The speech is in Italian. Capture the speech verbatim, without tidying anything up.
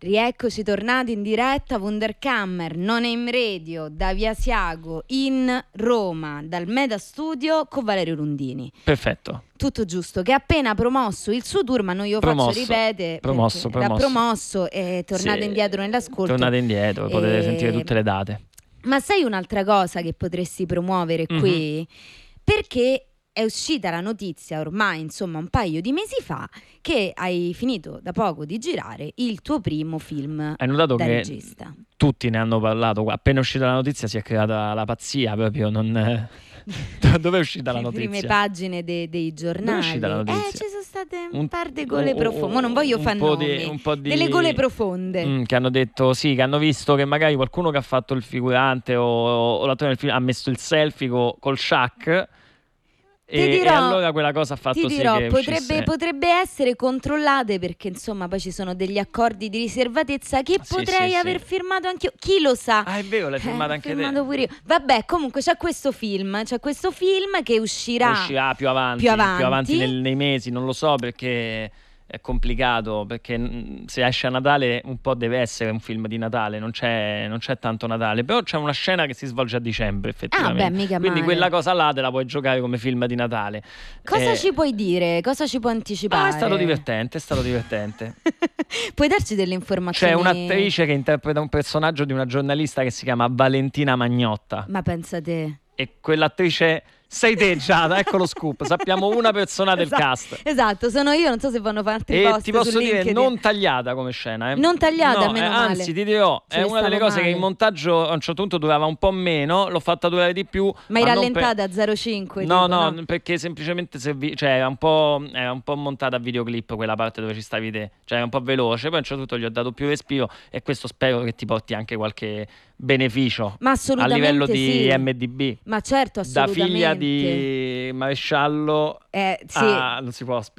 Rieccoci tornati in diretta. Wunderkammer, Non Aim Radio, da Via Asiago in Roma, dal Meda Studio con Valerio Rundini. Perfetto. Tutto giusto, che ha appena promosso il suo tour, ma non io promosso, faccio ripete. Promosso, promosso. L'ha promosso e tornate sì, indietro nell'ascolto. Tornate indietro, e... potete sentire tutte le date. Ma sai un'altra cosa che potresti promuovere qui? Mm-hmm. Perché è uscita la notizia ormai, insomma, un paio di mesi fa, che hai finito da poco di girare il tuo primo film hai notato da che regista. Tutti ne hanno parlato. Appena uscita la notizia si è creata la pazzia, proprio non... Dove è uscita la notizia? Le prime pagine de- dei giornali. Dove è uscita la notizia? Eh, ci sono state un, un par di gole profonde. Non voglio fare nomi. Di, un po' di... Delle gole profonde. Mm, che hanno detto, sì, che hanno visto che magari qualcuno che ha fatto il figurante o, o l'attore del film ha messo il selfie co- col Shaq. E, dirò, e allora quella cosa ha fatto ti dirò, sì che potrebbe, uscisse... potrebbe essere controllate, perché insomma poi ci sono degli accordi di riservatezza che sì, potrei sì, aver sì. firmato anch'io, chi lo sa. Ah, è vero, l'hai firmato eh, anche firmato te. Pure io. Vabbè, comunque c'è questo film, c'è questo film che uscirà, uscirà più avanti, più avanti, più avanti nel, nei mesi, non lo so perché è complicato, perché se esce a Natale un po' deve essere un film di Natale, non c'è, non c'è tanto Natale, però c'è una scena che si svolge a dicembre effettivamente, ah, beh, mica quindi male. Quella cosa là te la puoi giocare come film di Natale. Cosa eh, ci puoi dire? Cosa ci puoi anticipare? Ah, è stato divertente, è stato divertente. Puoi darci delle informazioni? C'è un'attrice che interpreta un personaggio di una giornalista che si chiama Valentina Magnotta. Ma pensa te. E quell'attrice sei te, Giada, ecco lo scoop. Sappiamo una persona del esatto, cast. Esatto, sono io, non so se vanno fatti e post ti posso su dire LinkedIn. Non tagliata come scena, eh. Non tagliata, no, meno eh, male. Anzi, ti dirò, Ce è ne una delle cose male. che in montaggio a un certo punto durava un po' meno, l'ho fatta durare di più. Ma hai ma rallentata per... a zero virgola cinque? No, tipo, no, no, perché semplicemente servi... cioè, era un po', era un po' montata a videoclip quella parte dove ci stavi te, cioè era un po' veloce, poi a un certo punto gli ho dato più respiro e questo spero che ti porti anche qualche beneficio. Ma assolutamente a livello sì. di M D B. Ma certo, assolutamente. Da figlia di maresciallo eh, sì. ah, non si può